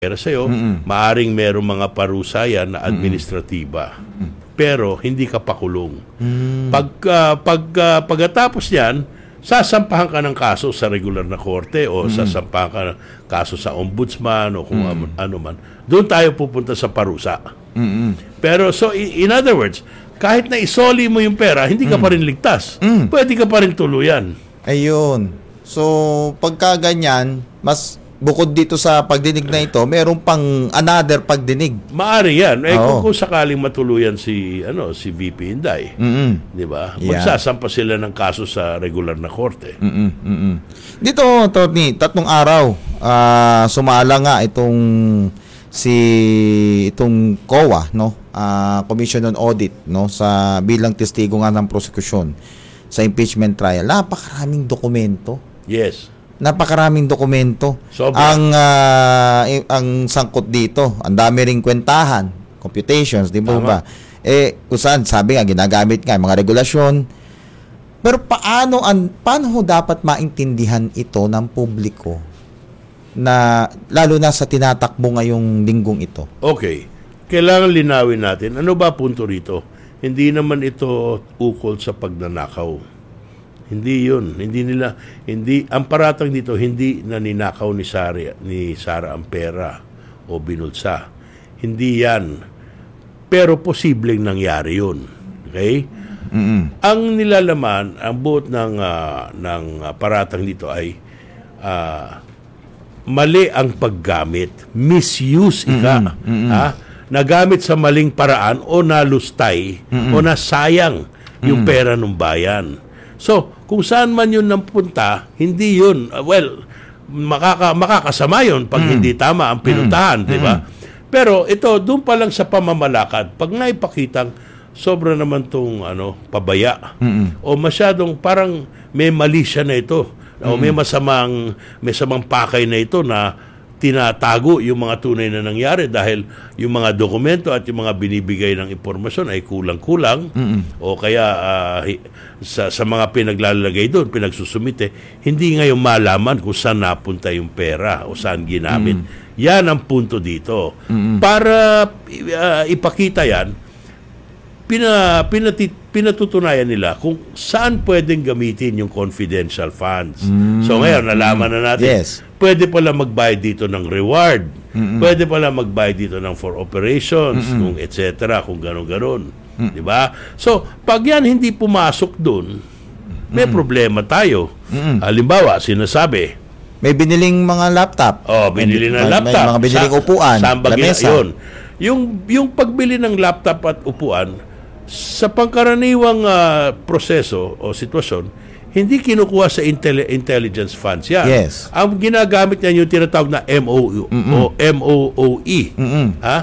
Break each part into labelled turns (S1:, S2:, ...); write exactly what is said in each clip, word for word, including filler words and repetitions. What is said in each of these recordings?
S1: pera sa'yo,
S2: Mm-mm.
S1: maaring merong mga parusa yan na administratiba.
S2: Mm-mm.
S1: Pero hindi ka pakulong.
S2: Mm.
S1: Pag, uh, pag, uh, pagkatapos yan, sasampahan ka ng kaso sa regular na korte o
S2: Mm-mm.
S1: sasampahan ka ng kaso sa ombudsman o kung
S2: Mm.
S1: ano man. Doon tayo pupunta sa parusa.
S2: Mm-mm.
S1: Pero so, in, in other words, kahit na isoli mo yung pera, hindi ka
S2: Mm.
S1: pa rin ligtas.
S2: Mm.
S1: Pwede ka pa rin tuluyan.
S2: Ayun. So, pagka ganyan, mas bukod dito sa pagdinig na ito, meron pang another pagdinig.
S1: Maari yan. Eh, kung,
S2: Oo.
S1: kung sakaling matuluyan si, ano, si V P Inday,
S2: Mm-mm.
S1: di ba?
S2: Yeah.
S1: Magsasampa sila ng kaso sa regular na korte.
S2: Mm-mm. Mm-mm. Dito, Tony, tatlong araw, ah, sumala nga itong si itong C O A, no? Ah, Commission on Audit, no, sa bilang testigo nga ng prosekusyon sa impeachment trial. Napakaraming dokumento.
S1: Yes.
S2: Napakaraming dokumento.
S1: Sobra.
S2: Ang ah, i- ang sangkot dito, ang dami ring kwentahan, computations, di ba
S1: Tama.
S2: ba? Eh, kung saan, sabi nga, ginagamit nga, yung mga regulasyon. Pero paano, an, paano ho dapat maintindihan ito ng publiko na, lalo na sa tinatakbo ngayong linggong ito?
S1: Okay. Kailangan linawin natin. Ano ba punto rito? Hindi naman ito ukol sa pagnanakaw. Hindi yun. Hindi nila, hindi, ang paratang dito, hindi naninakaw ni Sara, ni Sara ang pera o binulsa. Hindi yan. Pero posibleng nangyari yun. Okay?
S2: Mm-mm.
S1: Ang nilalaman, ang buot ng, ah, ng ah, paratang dito ay ah, mali ang paggamit. Misuse ika.
S2: Mm-mm. Mm-mm.
S1: Ha? Nagamit sa maling paraan o nalustay
S2: Mm-mm.
S1: o nasayang yung
S2: Mm-mm.
S1: pera ng bayan. So, kung saan man yun napunta, hindi yun, uh, well, makaka, makakasama yun pag
S2: Mm.
S1: hindi tama ang pinuntahan,
S2: Mm.
S1: di ba? Pero ito, doon pa lang sa pamamalakad, pag naipakitang sobra naman tong ano, pabaya,
S2: Mm-mm.
S1: o masyadong parang may mali siya na ito, o may masamang, may samang pakay na ito na tinatago yung mga tunay na nangyari dahil yung mga dokumento at yung mga binibigay ng impormasyon ay kulang-kulang
S2: Mm-mm.
S1: o kaya ah, hi- sa, sa mga pinaglalagay doon, pinagsusumite, hindi ngayon malaman kung saan napunta yung pera o saan ginamit. Yan ang punto dito. Para ah, ipakita yan, pina, pinati, pinatutunayan nila kung saan pwedeng gamitin yung confidential funds. So ngayon, nalaman na natin,
S2: Yes.
S1: pwede pala magbayad dito ng reward.
S2: Mm-mm.
S1: Pwede pala magbayad dito ng for operations, kung et cetera, kung gano'n-gano'n. Di ba? So, pag yan hindi pumasok doon, may problema tayo.
S2: Mm-mm.
S1: Halimbawa, sinasabi,
S2: May biniling mga laptop.
S1: oh, binili ng
S2: May-
S1: laptop.
S2: May mga biniling
S1: Sa-
S2: upuan.
S1: Saan ba gina-
S2: lamesa.
S1: yun? Yung, yung pagbili ng laptop at upuan, sa pangkaraniwang ah, proseso o sitwasyon, hindi kinukuha sa intel- intelligence funds yan.
S2: Yes.
S1: Ang ginagamit niyan yung tinatawag na M O U o M O O E.
S2: Mm-mm.
S1: Ha?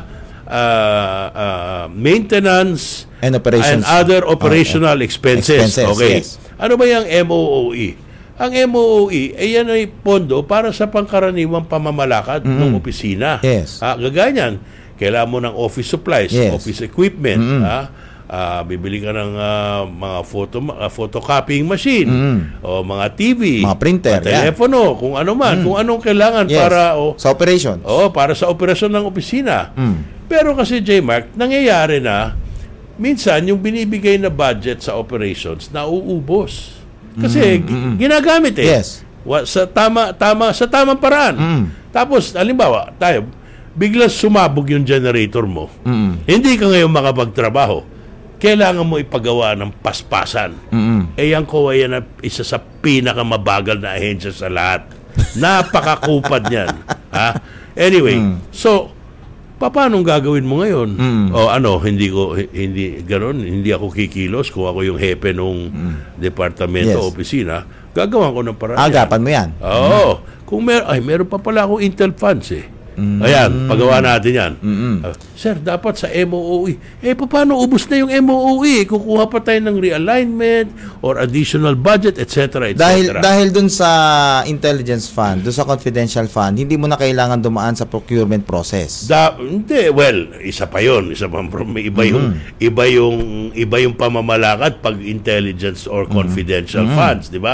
S1: Ah, ah, maintenance
S2: And operations.
S1: and other operational expenses.
S2: Expenses,
S1: Okay.
S2: yes.
S1: Ano ba yung M O O E? Ang M O O E, ay yan ay pondo para sa pangkaraniwang pamamalakad ng opisina.
S2: Yes.
S1: Ah, gagaya niyan, kailangan mo ng office supplies,
S2: Yes.
S1: office equipment, ha? Ah, bibili ka ng ah, mga photo ah, photocopying machine o mga T V,
S2: Mga printer,
S1: mga telepono, kung ano man, kung anong kailangan
S2: Yes.
S1: para o
S2: Sa operation.
S1: oh, para sa operasyon ng opisina.
S2: Mm.
S1: Pero kasi J-Mark, nangyayari na minsan yung binibigay na budget sa operations nauubos. Kasi gi- ginagamit eh.
S2: Yes.
S1: Wa- sa tama tama sa tamang paraan.
S2: Mm.
S1: Tapos halimbawa, tayo biglang sumabog yung generator mo.
S2: Mm-mm.
S1: Hindi ka ngayon makapagtrabaho. Kailangan mo ipagawa ng paspasan.
S2: Mm-mm.
S1: Eh, yan ko ay yan ang isa sa pinakamabagal na ahensya sa lahat. Napakakupad niyan. Ha? Anyway, so, paano gagawin mo ngayon?
S2: Mm.
S1: O ano, hindi ko, hindi, gano'n, hindi ako kikilos kung ako yung hepe nung departamento
S2: Yes.
S1: o opisina. Gagawan ko ng paraan.
S2: Agapan mo yan.
S1: Oo. Kung mer ay, meron pa pala akong Intel funds eh. Ayan, pagawa natin yan. Uh, Sir, dapat sa M O O E. Eh, paano ubus na yung M O O E? Kukuha pa tayo ng realignment or additional budget, et cetera, et
S2: Dahil
S1: cetera.
S2: dahil dun sa intelligence fund, dun sa confidential fund, hindi mo na kailangan dumaan sa procurement process.
S1: Da, hindi, well, isa pa yon, isa pa may iba yung iba yung iba yung pamamalakad pag intelligence or confidential funds, di ba?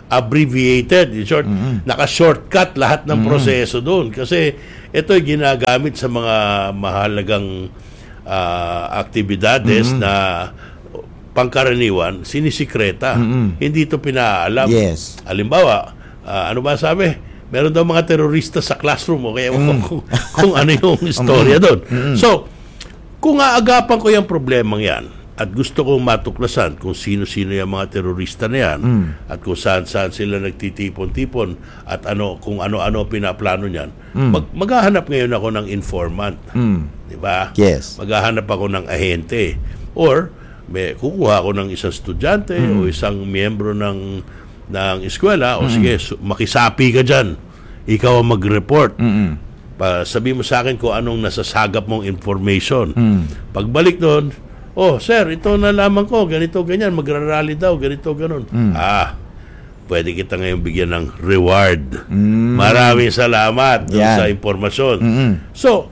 S1: abbreviated, in short,
S2: Mm-mm.
S1: naka-shortcut lahat ng
S2: Mm-mm.
S1: proseso doon. Kasi ito ay ginagamit sa mga mahalagang ah, aktibidades
S2: Mm-mm.
S1: na pangkaraniwan, sinisikreta.
S2: Mm-mm.
S1: Hindi ito pinaalam.
S2: Yes.
S1: Halimbawa, ah, ano ba sabi? Meron daw mga terorista sa classroom o kaya
S2: Mm.
S1: kung, kung ano yung istorya doon.
S2: Mm-mm.
S1: So, kung aagapan ko yung problemang yan at gusto kong matuklasan kung sino-sino yung mga terorista na yan
S2: Mm.
S1: at kung saan-saan sila nagtitipon-tipon at ano kung ano-ano pinaplano niyan,
S2: Mm.
S1: mag- maghahanap ngayon ako ng informant.
S2: Mm.
S1: Di ba?
S2: Yes.
S1: Maghahanap ako ng ahente. Or, may, kukuha ako ng isang estudyante o isang miyembro ng ng eskwela o sige, su- makisapi ka dyan. Ikaw ang mag-report.
S2: Mm-mm.
S1: Pa, sabi mo sa akin kung anong nasasagap mong information.
S2: Mm.
S1: Pagbalik doon, oh, sir, ito nalaman ko, ganito, ganyan, magra-rally daw, ganito, ganon. Ah, pwede kita ngayon bigyan ng reward.
S2: Mm.
S1: Maraming salamat dun
S2: Yan.
S1: sa impormasyon.
S2: Mm-mm.
S1: So,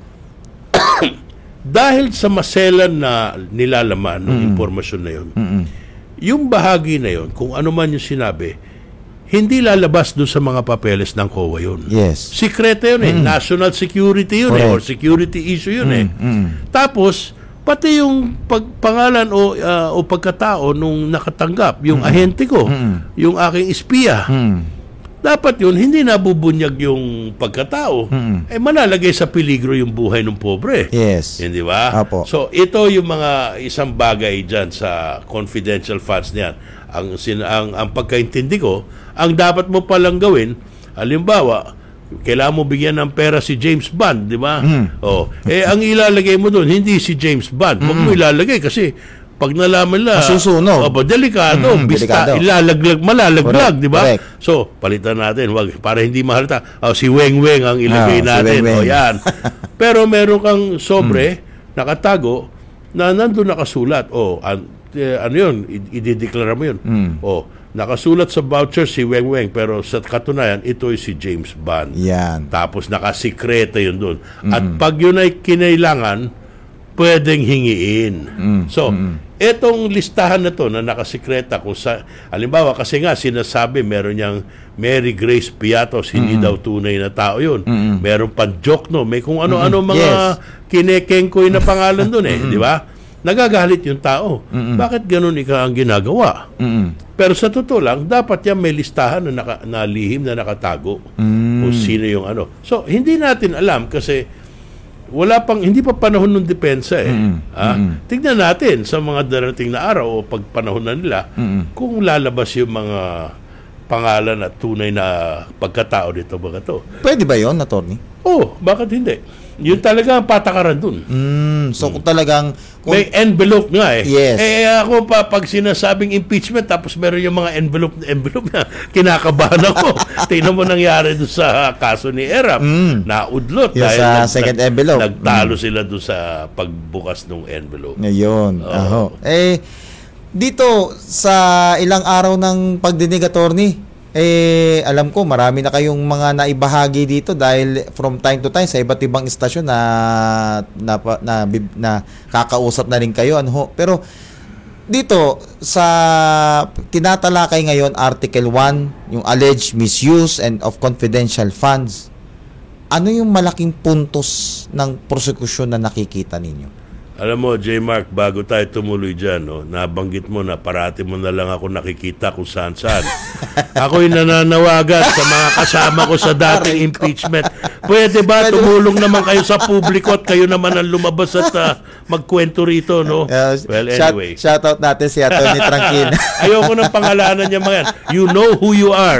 S1: dahil sa maselan na nilalaman ng impormasyon na yun,
S2: Mm-mm.
S1: yung bahagi na yun, kung ano man yung sinabi, hindi lalabas doon sa mga papeles ng C O A yun.
S2: Yes.
S1: Sikreto yun eh. National security yun eh. Or
S2: Correct.
S1: security issue yun eh.
S2: Mm.
S1: Tapos, pati yung pagpangalan o, ah, o pagkatao nung nakatanggap, yung ahente ko,
S2: Mm.
S1: yung aking espiya,
S2: Mm.
S1: dapat yun, hindi nabubunyag yung pagkatao.
S2: Mm.
S1: Eh, malalagay sa peligro yung buhay ng pobre.
S2: Yes.
S1: Hindi ba?
S2: Apo.
S1: So, ito yung mga isang bagay dyan sa confidential funds niyan. Ang, sin, ang, ang pagkaintindi ko, ang dapat mo palang gawin, halimbawa, kailangan mo bigyan ng pera si James Bond, di ba?
S2: Mm.
S1: Oh, eh, ang ilalagay mo doon, hindi si James Bond. Huwag mo ilalagay kasi pag nalaman la,
S2: Masusunog.
S1: Opo, delikado.
S2: Mm,
S1: Bista,
S2: delikado.
S1: ilalaglag, malalaglag,
S2: Correct,
S1: di ba?
S2: correct.
S1: So, palitan natin, wag, para hindi mahalata. Oh, si Weng Weng ang ilagay
S2: Ah, si
S1: natin.
S2: Weng Weng.
S1: O yan. Pero meron kang sobre, nakatago, na nandun nakasulat. O, an, eh, ano yun, i- idideklara mo yun.
S2: Mm.
S1: O, nakasulat sa voucher si Weng Weng, pero sa katunayan, ito ay si James Bond.
S2: Yan.
S1: Tapos nakasikreto yun doon. At pag yun ay kinailangan, pwedeng hingiin. So, etong listahan na to na nakasikreta kung sa, halimbawa kasi nga sinasabi meron niyang Mary Grace Piatos, hindi daw tunay na tao yun. Meron pang Jokno, may kung ano-ano mga
S2: Yes.
S1: kinekengkoy na pangalan doon eh, di ba? Nagagalit yung tao. Bakit ganun ika ang ginagawa?
S2: Mm-mm.
S1: Pero sa totoo lang, dapat yan may listahan na, naka, na lihim na nakatago kung sino yung ano. So, hindi natin alam kasi wala pang, hindi pa panahon ng depensa eh. Ah, tignan natin sa mga darating na araw o pag panahon na nila kung lalabas yung mga pangalan at tunay na pagkatao dito ba to.
S2: Pwede ba yon, attorney?
S1: Oh, bakit hindi? Yun talaga ang patakaran dun.
S2: Mm, so kung talagang kung,
S1: May envelope nga eh.
S2: Yes.
S1: Eh ako pa, pag sinasabing impeachment, tapos meron yung mga envelope envelope na kinakabahan ako. Tingnan mo nangyari doon sa kaso ni Erap.
S2: Mm.
S1: Naudlot.
S2: Yung sa second envelope.
S1: Nagtalo sila doon sa pagbukas ng envelope.
S2: ngayon,
S1: Oo.
S2: aho. Eh dito sa ilang araw ng pagdinig, attorney, eh alam ko marami na kayong mga naibahagi dito dahil from time to time sa iba't ibang istasyon na na, na, na, na kakausap na rin kayo, ano ho. Pero dito sa tinatalakay ngayon, Article one, yung alleged misuse and of confidential funds, ano yung malaking puntos ng prosekusyon na nakikita ninyo?
S1: Alam mo, J. Mark, bago tayo tumuloy dyan, no, nabanggit mo na parati mo na lang ako nakikita kung saan-saan. Ako'y nananawagan sa mga kasama ko sa dating impeachment. Pwede ba tumulong naman kayo sa publiko at kayo naman ang lumabas at uh, magkwento rito, no?
S2: Uh,
S1: Well,
S2: shout,
S1: anyway.
S2: shout out natin si Atty. Tranquil.
S1: Ayoko ng pangalanan niya mga yan. You know who you are.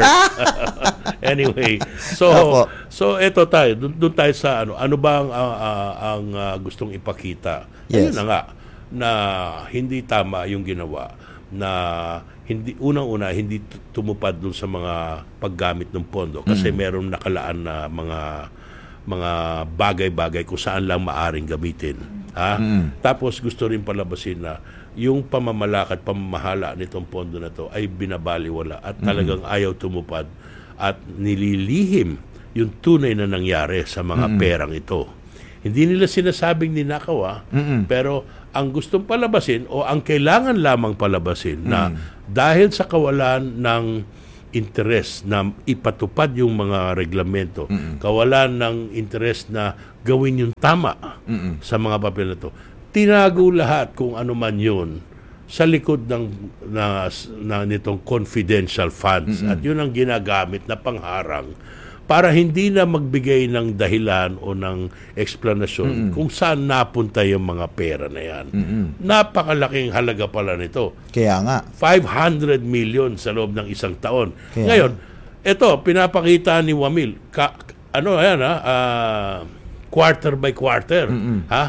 S1: Anyway, so
S2: Opo.
S1: so eto tayo, doon tayo sa ano, ano ba ang ah, ah, ang ah, gustong ipakita?
S2: Yes.
S1: Ayun na nga na hindi tama yung ginawa na hindi unang-una hindi t- tumupad doon sa mga paggamit ng pondo kasi meron nakalaan na mga mga bagay-bagay kung saan lang maaring gamitin. Ha? Tapos gusto rin palabasin na yung pamamalakad, pamamahala nitong pondo na to ay binabaliwala at talagang ayaw tumupad at nililihim yung tunay na nangyari sa mga perang ito. Hindi nila sinasabing ninakaw, ah, pero ang gustong palabasin o ang kailangan lamang palabasin na dahil sa kawalan ng interes na ipatupad yung mga reglamento, Mm-mm. kawalan ng interes na gawin yung tama Mm-mm. sa mga papel na to. Tinago lahat kung ano man yun sa likod ng na, na nitong confidential funds. Mm-mm. At yun ang ginagamit na pangharang para hindi na magbigay ng dahilan o ng explanation Mm-mm. kung saan napunta yung mga pera na yan. Mm-mm. Napakalaking halaga pala nito.
S2: Kaya nga.
S1: five hundred million sa loob ng isang taon.
S2: Kaya
S1: Ngayon, ito, pinapakita ni Wamil, ka, ano yan ha, uh, quarter by quarter. Mm-mm. Ha?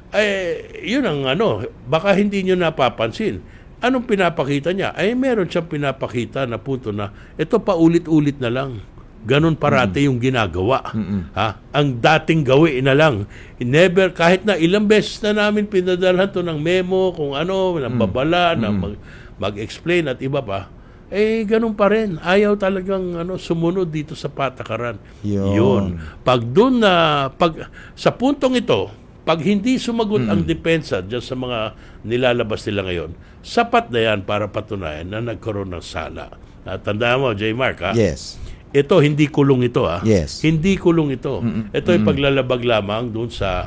S1: Eh, yun ang ano, baka hindi nyo napapansin. Anong pinapakita niya? Ay, meron siyang pinapakita na punto na, ito paulit-ulit na lang. Ganon parati mm-hmm. yung ginagawa. Mm-hmm. Ha? Ang dating gawin na lang. Never, kahit na ilang beses na namin pinadalhan to ng memo, kung ano, ng babala, mm-hmm. na mag, mag-explain at iba pa, eh, ganun pa rin. Ayaw talagang ano, sumunod dito sa patakaran. Yun. Yun. Pag doon na, pag, sa puntong ito, pag hindi sumagot mm-hmm. ang depensa dyan sa mga nilalabas nila ngayon, sapat na yan para patunayan na nagkaroon ng sala. At tandaan mo, J. Mark, ha?
S2: Yes.
S1: Ito, hindi kulong ito, ha?
S2: Yes.
S1: Hindi kulong ito.
S2: Mm-mm.
S1: Ito ay
S2: Mm-mm.
S1: paglalabag lamang doon sa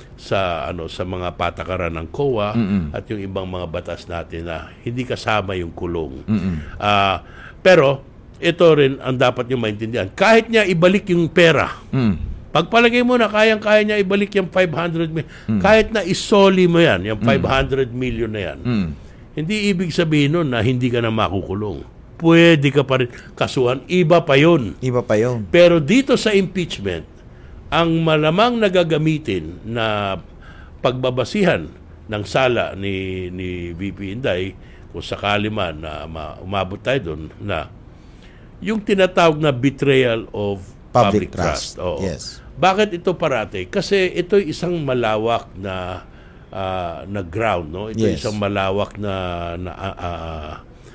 S1: sa ano sa mga patakaran ng C O A Mm-mm. at yung ibang mga batas natin na hindi kasama yung kulong. Uh, pero ito rin ang dapat nyo maintindihan. Kahit niya ibalik yung pera, mm. pagpalagay mo na kayang-kaya niya ibalik yung five hundred million, mm. kahit na isoli mo yan, yung five hundred million na yan, mm. hindi ibig sabihin nun na hindi ka na makukulong. Pwede ka pa rin kasuhan. Iba pa yun.
S2: Iba pa yun.
S1: Pero dito sa impeachment, ang malamang nagagamitin na pagbabasihan ng sala ni, ni V P Inday, kung sakali man na umabot tayo doon, na yung tinatawag na betrayal of public, public trust. trust. Oo. Yes. Bakit ito parate? Kasi ito isang malawak na uh, na ground, no? Ito yes. isang malawak na na uh,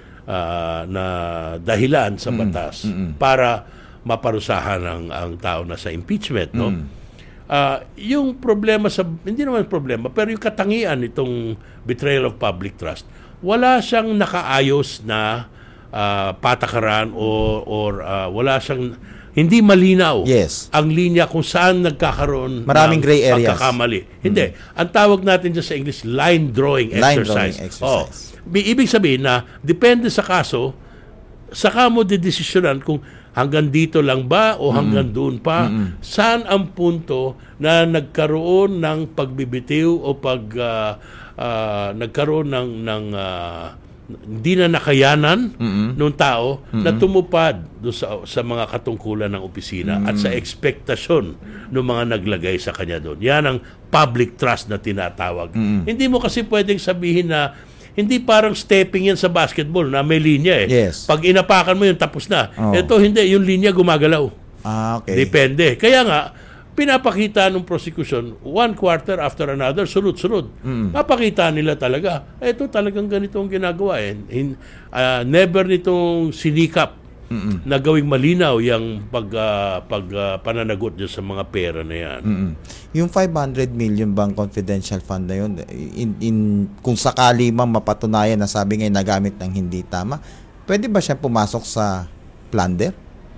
S1: Uh, na dahilan sa batas mm, mm, mm. para maparusahan ang, ang tao na sa impeachment, no? Mm. Uh, yung problema sa, hindi naman problema, pero yung katangian itong betrayal of public trust, wala siyang nakaayos na uh, patakaran or, or uh, wala siyang, hindi malinaw
S2: yes.
S1: ang linya kung saan nagkakaroon
S2: maraming
S1: ng
S2: gray areas.
S1: Pagkakamali. Mm. Hindi. Ang tawag natin dyan sa English, line drawing
S2: line
S1: exercise.
S2: Drawing exercise.
S1: Oh. Ibig sabihin na depende sa kaso, saka mo didesisyonan kung hanggang dito lang ba o hanggang mm. doon pa, mm-mm. saan ang punto na nagkaroon ng pagbibitiw o pag uh, uh, nagkaroon ng ng uh, hindi na nakayanan mm-mm. ng tao mm-mm. na tumupad do sa sa mga katungkulan ng opisina mm-mm. at sa ekspektasyon ng mga naglagay sa kanya doon. Yan ang public trust na tinatawag. Mm-mm. Hindi mo kasi pwedeng sabihin na hindi parang stepping yan sa basketball na may linya eh.
S2: Yes.
S1: Pag inapakan mo yun, tapos na.
S2: Oh.
S1: Ito hindi, yung linya gumagalaw.
S2: Ah, okay.
S1: Depende. Kaya nga, pinapakita ng prosecution, one quarter after another, sunod-sunod. Mm. Papakita nila talaga, ito talagang ganito ang ginagawa eh. In, uh, never nitong sinikap Mm-mm. na gawing malinaw yung pag, uh, pag uh, pananagot dyan sa mga pera na yan.
S2: Mm-mm. Yung five hundred million bang confidential fund na yun, in, in, kung sakali mang mapatunayan na sabi ngayon nagamit ng hindi tama, pwede ba siya pumasok sa plunder?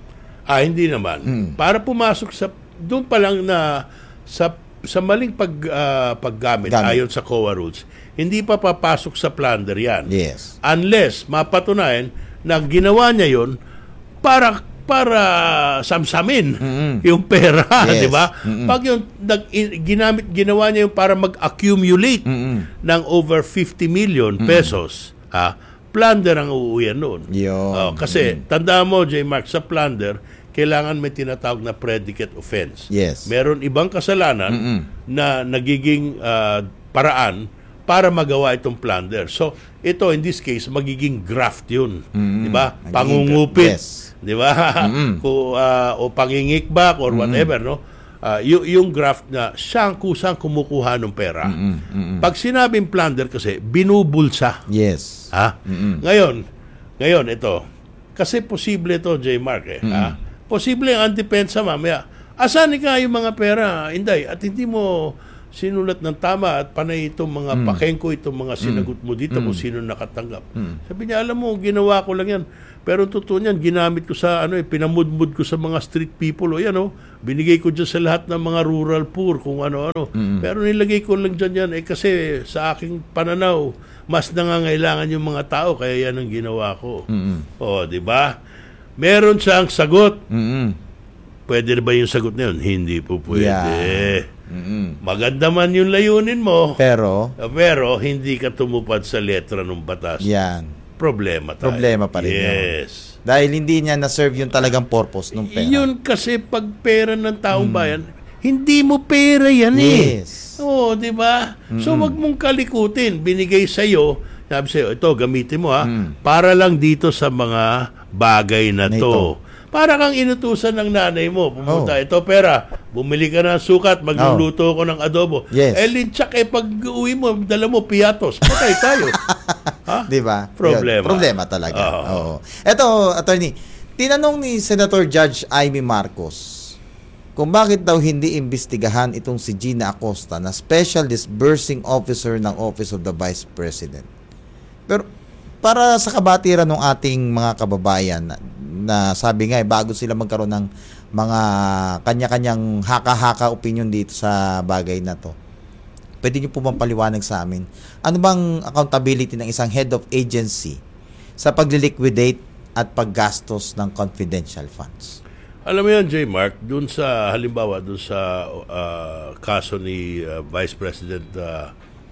S1: Ah, hindi naman. Mm. Para pumasok sa, doon pa lang na sa, sa maling pag, uh, paggamit Gamit. ayon sa C O A rules, hindi pa papasok sa plunder yan.
S2: Yes.
S1: Unless mapatunayan na ginawa niya yon para para samsamin mm-hmm. yung pera, yes. di ba? Mm-hmm. Pag yung nag, ginamit ginawa niya yung para mag-accumulate mm-hmm. ng over fifty million pesos, mm-hmm. ha, plunder ang uuwian noon. Uh, kasi mm-hmm. tandaan mo, J. Mark, sa plunder kailangan may tinatawag na predicate offense.
S2: Yes.
S1: Meron ibang kasalanan mm-hmm. na nagiging uh, paraan para magawa itong plunder. So, ito, in this case, magiging graft yun. Mm-hmm. Di ba? Pangungupit. Yes. Di ba? Mm-hmm. o, uh, o pangingikbak or whatever, mm-hmm. no? Uh, y- yung graft na siyang kusang kumukuha ng pera. Mm-hmm. Mm-hmm. Pag sinabing plunder kasi, binubulsa.
S2: Yes.
S1: Ha? Mm-hmm. Ngayon, ngayon, ito. Kasi posible ito, J. Mark, eh. Mm-hmm. Ha? Posible ang depensa mamaya. Asan ka yung mga pera, Inday? At hindi mo sinulat ng tama at panay itong mga
S2: Mm.
S1: pakengko, itong mga sinagot mo dito
S2: Mm.
S1: kung sino nakatanggap.
S2: Mm.
S1: Sabi niya, alam mo, ginawa ko lang yan. Pero totoo niyan, ginamit ko sa, ano eh, pinamudmud ko sa mga street people. O yan, oh, binigay ko dyan sa lahat ng mga rural poor, kung ano-ano.
S2: Mm.
S1: Pero nilagay ko lang dyan yan, eh, kasi sa aking pananaw, mas nangangailangan yung mga tao, kaya yan ang ginawa ko.
S2: Mm.
S1: O, di ba? Meron siyang sagot.
S2: Mm.
S1: Pwede na ba yung sagot na yun? Hindi po pwede.
S2: Yeah. Mm.
S1: Maganda man yung layunin mo,
S2: Pero,
S1: pero hindi ka tumupad sa letra ng batas.
S2: yan.
S1: Problema tayo.
S2: Problema pa rin
S1: Yes.
S2: yun. Dahil hindi niya na-serve yung talagang purpose ng pera.
S1: Yun kasi pag pera ng taong bayan, hindi mo pera yan eh.
S2: Yes.
S1: Oo, di ba? So wag mong kalikutin. Binigay sa iyo, sabi sa iyo, ito gamitin mo ha,
S2: Mm.
S1: para lang dito sa mga bagay na
S2: Na
S1: to. Para kang inutusan ng nanay mo. Pumunta,
S2: Oh.
S1: ito pera, bumili ka ng sukat, magluluto ko ng adobo.
S2: Yes.
S1: Eh, linchak eh, pag uwi mo, dala mo piatos. Patay tayo. Ha?
S2: Di ba?
S1: Problema.
S2: Yun, problema talaga.
S1: Oo.
S2: Oo. Ito, attorney, tinanong ni Senator Judge Amy Marcos kung bakit daw hindi imbestigahan itong si Gina Acosta na Special Disbursing Officer ng Office of the Vice President. Pero para sa kabatiran ng ating mga kababayan na, na sabi nga eh, bago sila magkaroon ng mga kanya-kanyang haka-haka opinion dito sa bagay na to, pwede niyo po bang paliwanag sa amin ano bang accountability ng isang head of agency sa pagliliquidate at paggastos ng confidential funds?
S1: Alam mo yan, J. Mark, dun sa, halimbawa, dun sa uh, kaso ni uh, Vice President uh,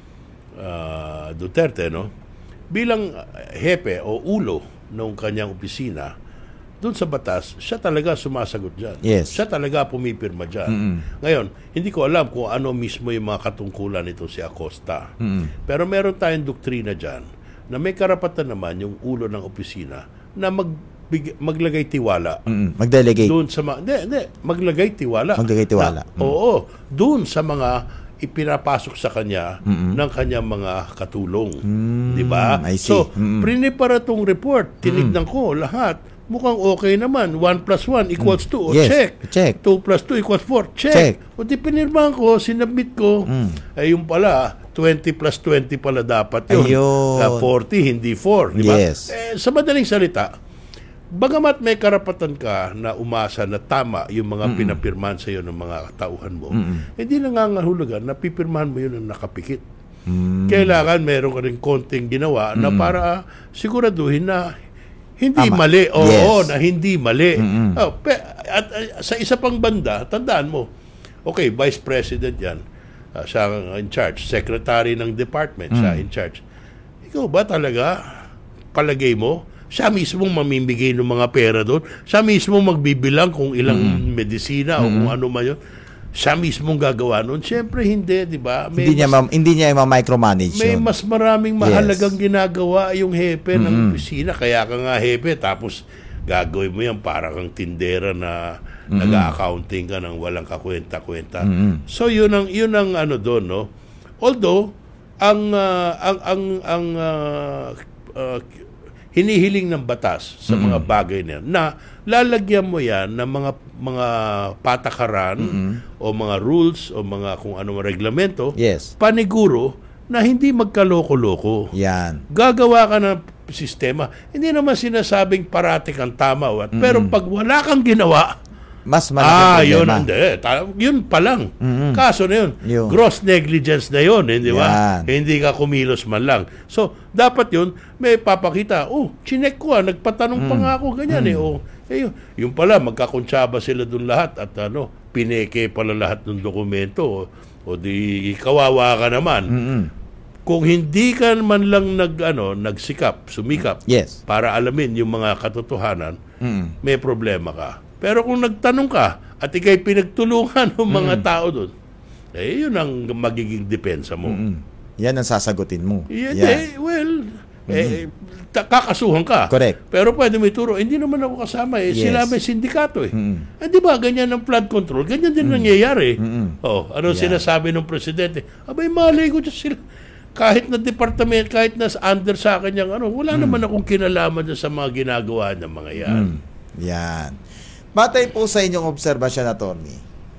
S1: uh, Duterte, no? Bilang hepe o ulo ng kanyang opisina, dun sa batas, siya talaga sumasagot dyan.
S2: Yes.
S1: Siya talaga pumipirma dyan.
S2: Mm-mm.
S1: Ngayon, hindi ko alam kung ano mismo yung mga katungkulan nito si Acosta.
S2: Mm-mm.
S1: Pero meron tayong doktrina dyan na may karapatan naman yung ulo ng opisina na magbig- maglagay tiwala.
S2: Mm-mm. Mag-delegate.
S1: Doon sa mga, hindi, hindi, maglagay tiwala.
S2: Maglagay tiwala.
S1: Na, Oo, doon sa mga ipinapasok sa kanya
S2: Mm-mm.
S1: ng kanyang mga katulong.
S2: Mm,
S1: Di ba?
S2: I see.
S1: So,
S2: Mm-mm.
S1: prinipara tong report, tinignan ko lahat, mukhang okay naman. one plus one equals two. O,
S2: Yes,
S1: check.
S2: check.
S1: two plus two equals four. Check.
S2: Check.
S1: O di pinirmahan ko, sinabit ko.
S2: Mm.
S1: Eh, yung pala, twenty plus twenty pala dapat yun.
S2: Ayun.
S1: Uh, forty, hindi four. Di ba?
S2: Yes.
S1: Eh, sa madaling salita, bagamat may karapatan ka na umasa na tama yung mga
S2: Mm-mm.
S1: pinapirmahan sa iyo ng mga tauhan mo,
S2: Mm-mm.
S1: hindi nangangahulugan na pipirmahan mo yun ang nakapikit.
S2: Mm.
S1: Kailangan meron ka rin konting ginawa na
S2: Mm-mm.
S1: para siguraduhin na hindi
S2: Tama.
S1: mali. Oo,
S2: Yes.
S1: na hindi mali.
S2: Mm-mm.
S1: Oh, pe, at, at sa isa pang banda, tandaan mo, okay, Vice President yan, uh, siya ang in charge, Secretary ng Department,
S2: Mm.
S1: siya in charge. Ikaw ba talaga, palagay mo, siya mismo mamimigay ng mga pera doon, siya mismo magbibilang kung ilang medisina o kung ano man yun, siya mismo gagawa noon? Siyempre hindi, di ba? May
S2: Hindi niya
S1: mas-
S2: ma- hindi niya i-micromanage
S1: may
S2: yun.
S1: mas maraming mahalagang ginagawa yung hepe ng opisina. Kaya ka nga hepe, tapos gagawin mo yan para kang tindera na nag-accounting ka ng walang kakwenta-kwenta.
S2: Mm-mm.
S1: So yun ang yun ang ano doon, no. Although ang ah, ang ang ang ah, ah, hinihiling ng batas sa mga bagay na yan, na lalagyan mo yan ng mga mga patakaran o mga rules o mga kung ano reglamento,
S2: Yes.
S1: paniguro na hindi magkaloko-loko.
S2: Yan.
S1: Gagawa ka ng sistema. Hindi naman sinasabing parati kang tama. What? Pero pag wala kang ginawa,
S2: Mas
S1: ah,
S2: malaking
S1: yun,
S2: problema.
S1: hindi. Ta- yun pa lang.
S2: Mm-mm.
S1: Kaso na yun.
S2: Yun.
S1: Gross negligence na yun, hindi ba?
S2: Yan.
S1: Hindi ka kumilos man lang. So, dapat yun, may papakita, oh, chinek ko ah, nagpatanong pa nga ako, ganyan eh. Oh, eh, yun, yun pala, magkakuntsaba sila dun lahat at ano, pineke pala lahat ng dokumento. O, o di, kawawa ka naman.
S2: Mm-mm.
S1: Kung hindi ka man lang nag, ano, nagsikap, sumikap,
S2: Yes.
S1: para alamin yung mga katotohanan,
S2: Mm.
S1: may problema ka. Pero kung nagtanong ka at ikay pinagtulungan ng mga tao doon, eh, yun ang magiging depensa mo.
S2: Mm. Yan ang sasagutin mo.
S1: Yan,
S2: Yan.
S1: eh, well, eh, ta- kakasuhan ka.
S2: Correct.
S1: Pero pwede may turo, hindi naman ako kasama eh.
S2: Yes.
S1: Sila may sindikato eh.
S2: Mm.
S1: Eh, di ba, ganyan ang flood control, ganyan din nangyayari.
S2: Mm-mm.
S1: Oh, ano
S2: Yeah.
S1: sinasabi ng presidente? Abay, malay ko dyan sila. Kahit na department, kahit na under sa akin yung ano, wala naman akong kinalaman dyan sa mga ginagawa ng mga yan.
S2: Mm. Yan. Batay po sa inyong obserbasyon, attorney,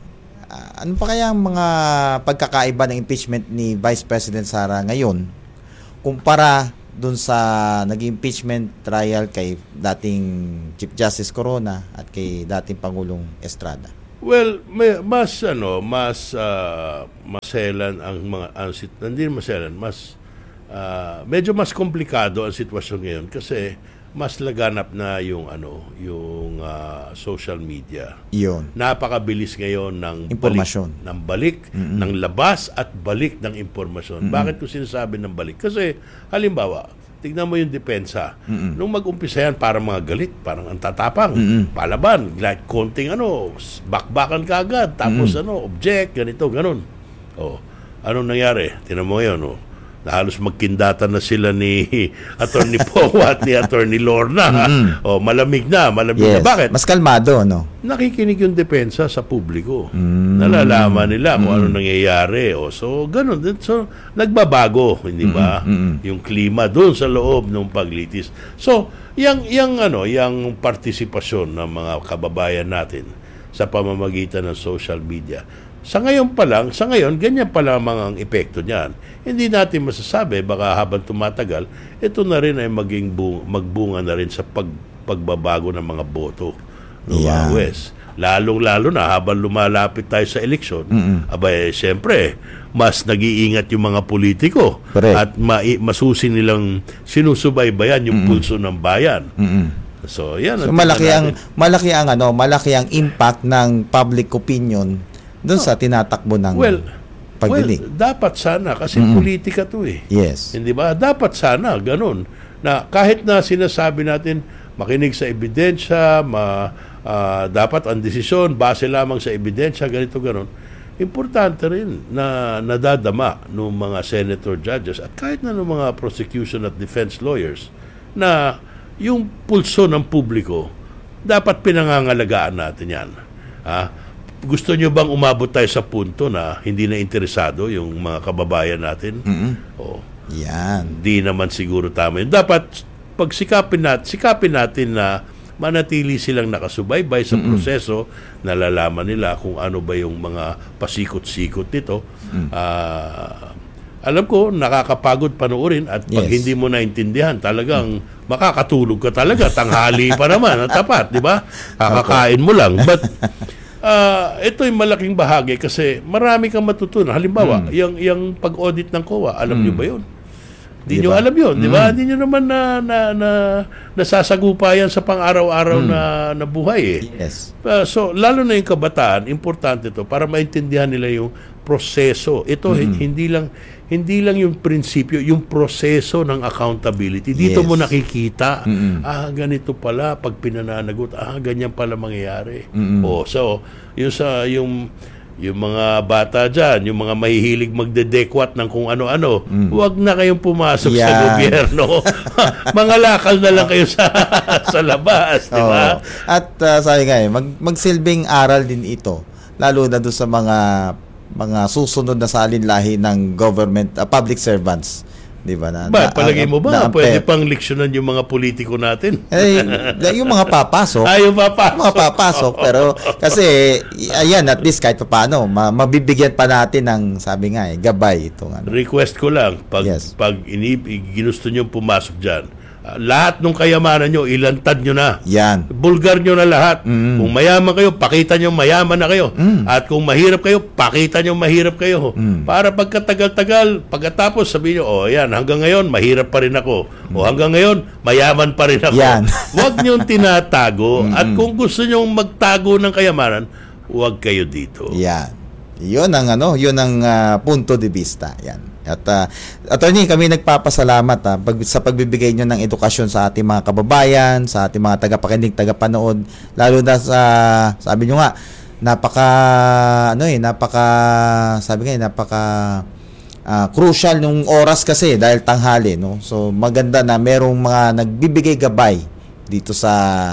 S2: uh, ano pa kaya ang mga pagkakaiba ng impeachment ni Vice President Sara ngayon kumpara dun sa nag-impeachment trial kay dating Chief Justice Corona at kay dating Pangulong Estrada?
S1: Well, may, mas ano, mas uh, maselan ang mga ang sit, hindi maselan, mas uh, medyo mas komplikado ang sitwasyon ngayon kasi mas laganap na yung ano, yung uh, social media.
S2: Iyon.
S1: Napakabilis ngayon ng
S2: impormasyon,
S1: balik, ng balik, mm-hmm. ng labas at balik ng impormasyon. Mm-hmm. Bakit ko sinasabi ng balik? Kasi halimbawa, tignan mo yung depensa. Mm-hmm. Nung mag-umpisa yan, parang mga galit, parang ang tatapang, mm-hmm. palaban, like konting ano, bakbakan ka agad, tapos mm-hmm. ano, object, ganito, ganun. Oh, anong nangyari? Tignan mo yun, oh. Halos magkindatan na sila ni Attorney Powa at ni Attorney Lorna. Mm-hmm. O, malamig na, malamig
S2: yes.
S1: na. Bakit?
S2: Mas kalmado, no?
S1: Nakikinig yung depensa sa publiko.
S2: Mm-hmm.
S1: Nalalaman nila kung
S2: mm-hmm.
S1: ano nangyayari. O, so, ganun. So, nagbabago, hindi ba?
S2: Mm-hmm.
S1: Yung klima doon sa loob ng paglitis. So, yung, yung, ano, yung partisipasyon ng mga kababayan natin sa pamamagitan ng social media, sa ngayon pa lang, sa ngayon, ganyan pa lamang ang epekto niyan. Hindi natin masasabi, baka habang tumatagal, ito na rin ay maging bu- magbunga na rin sa pag- pagbabago ng mga boto ng
S2: yeah.
S1: mga West. Lalong-lalo na habang lumalapit tayo sa eleksyon, mm-hmm. abay, siyempre, mas nag-iingat yung mga politiko.
S2: Correct.
S1: At ma- masusi nilang sinusubaybayan yung mm-hmm. pulso ng bayan.
S2: Mm-hmm.
S1: So, yan.
S2: So, malaki ang, malaki ang, ano, malaki ang impact ng public opinion doon sa tinatakbo ng
S1: well,
S2: pagdinig.
S1: Well, dapat sana kasi mm-hmm. politika to eh.
S2: Yes.
S1: Hindi ba? Dapat sana ganun na kahit na sinasabi natin makinig sa ebidensya, ma, uh, dapat ang desisyon base lamang sa ebidensya, ganito ganun. Importante rin na nadadama ng mga senator judges at kahit na ng mga prosecution at defense lawyers na yung pulso ng publiko dapat pinangangalagaan natin yan. Ha? Gusto nyo bang umabot tayo sa punto na hindi na interesado yung mga kababayan natin?
S2: Mm-hmm.
S1: O,
S2: yan.
S1: Di naman siguro tama yun. Dapat pagsikapin natin, sikapin natin na manatili silang nakasubaybay sa mm-hmm. proseso, nalalaman nila kung ano ba yung mga pasikot-sikot nito. Mm-hmm. Uh, alam ko, nakakapagod panoorin at pag yes. hindi mo naintindihan, talagang mm-hmm. makakatulog ka talaga. Tanghali pa naman, ang tapat, di ba? Kakakain mo lang. But Uh, ito yung malaking bahagi kasi marami kang matutunan. Halimbawa, mm. yung, yung pag-audit ng C O A, alam mm. nyo ba yun? Hindi diba? Nyo alam yun, mm. di ba? Hindi nyo naman na, na, na, nasasagupa yan sa pang-araw-araw mm. na, na buhay eh.
S2: Yes.
S1: Uh, so, lalo na yung kabataan, importante to para maintindihan nila yung proseso. Ito, mm. hindi lang hindi lang yung prinsipyo, yung proseso ng accountability. Dito yes. mo nakikita, mm-hmm. ah, ganito pala, pag pinananagot, ah, ganyan pala mangyayari. Mm-hmm. Oh, so, yung sa, yung, yung mga bata dyan, yung mga mahihilig magdedekwat ng kung ano-ano, mm. huwag na kayong pumasok yeah. sa gobyerno. Mga lakal na lang kayo sa, sa labas, di ba?
S2: Oh. At uh, sabi nga eh, mag, magsilbing aral din ito, lalo na doon sa mga mga susunod na salinlahi ng government, uh, public servants. Di ba? Na,
S1: ba, palagay mo ba,
S2: na,
S1: pwede pang leksyonan yung mga politiko natin?
S2: Eh, yung mga papasok.
S1: Ah, yung papasok.
S2: Mga papasok. Pero, kasi, ayan, at least kahit paano, ma- mabibigyan pa natin ng, sabi nga eh, gabay. Itong, ano.
S1: Request ko lang, pag, yes. pag inib, ginusto nyo pumasok dyan, uh, lahat ng kayamanan nyo, ilantad nyo na.
S2: Yan.
S1: Bulgar nyo na lahat.
S2: Mm.
S1: Kung mayaman kayo, pakita nyo mayaman na kayo.
S2: Mm.
S1: At kung mahirap kayo, pakita nyo mahirap kayo.
S2: Mm.
S1: Para pagkatagal-tagal, pagkatapos sabihin nyo, oh yan, hanggang ngayon, mahirap pa rin ako. Mm. O hanggang ngayon, mayaman pa rin ako.
S2: Yan.
S1: Huwag nyo tinatago. At kung gusto nyo magtago ng kayamanan, huwag kayo dito.
S2: Yan. Yun ang ano, yun ang uh, punto de vista. Yan. At uh, attorney, kami nagpapasalamat ha, pag, sa pagbibigay nyo ng edukasyon sa ating mga kababayan, sa ating mga tagapakinig, tagapanood, lalo na sa, sabi nyo nga, napaka, ano eh, napaka, sabi nga, napaka uh, crucial nung oras kasi dahil tanghali, no? So, maganda na merong mga nagbibigay gabay dito sa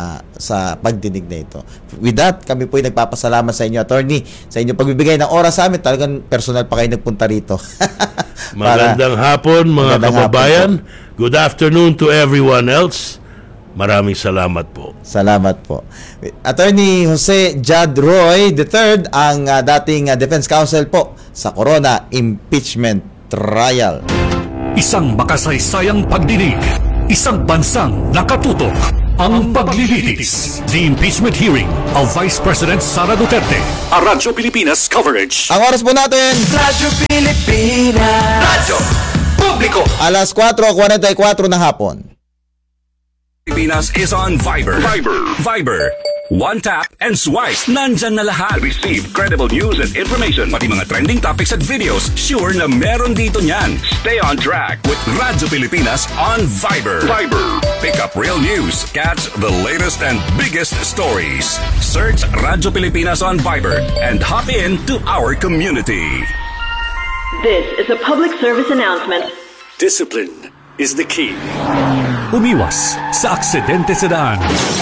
S2: sa pagdinig na ito. With that, kami po ay nagpapasalamat sa inyo, attorney, sa inyo pagbibigay ng oras sa amin. Talagang personal pa kayo nagpunta rito.
S1: Magandang hapon, mga
S2: magandang
S1: kababayan.
S2: Hapon
S1: Good afternoon to everyone else. Maraming salamat po.
S2: Salamat po. Attorney Jose Jad Roy the third, ang uh, dating uh, defense counsel po sa Corona impeachment trial.
S3: Isang makasaysayang pagdinig, isang bansang nakatutok. Ang paglilitis, the impeachment hearing of Vice President Sara Duterte. A Radyo Pilipinas coverage.
S2: Ang oras po natin,
S4: Radyo Pilipinas. Radyo Publiko.
S2: alas kwatro kuwarenta y kwatro ng hapon.
S3: Pilipinas is on Viber. Viber. Viber. One tap and swipe. Nandyan na lahat. Receive credible news and information. Pati mga trending topics at videos. Sure na meron dito niyan. Stay on track with Radyo Pilipinas on Viber. Viber. Pick up real news. Catch the latest and biggest stories. Search Radyo Pilipinas on Viber and hop in to our community.
S5: This is a public service announcement.
S3: Discipline is the key. Umiwas sa aksidente sa daan.